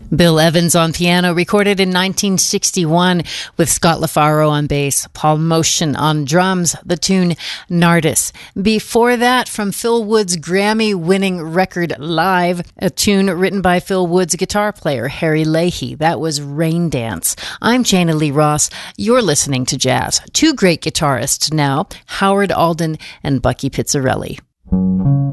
Bill Evans on piano, recorded in 1961 with Scott LaFaro on bass, Paul Motion on drums, the tune Nardis. Before that, from Phil Wood's Grammy-winning record Live, a tune written by Phil Wood's guitar player, Harry Leahy. That was Rain Dance. I'm Jana Lee Ross. You're listening to Jazz. Two great guitarists now, Howard Alden and Bucky Pizzarelli.